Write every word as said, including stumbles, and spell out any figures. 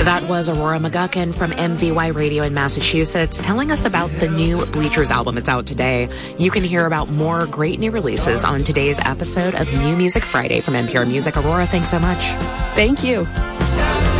That was Aurora McGuckin from M V Y Radio in Massachusetts telling us about the new Bleachers album. It's out today. You can hear about more great new releases on today's episode of New Music Friday from N P R Music. Aurora, thanks so much. Thank you.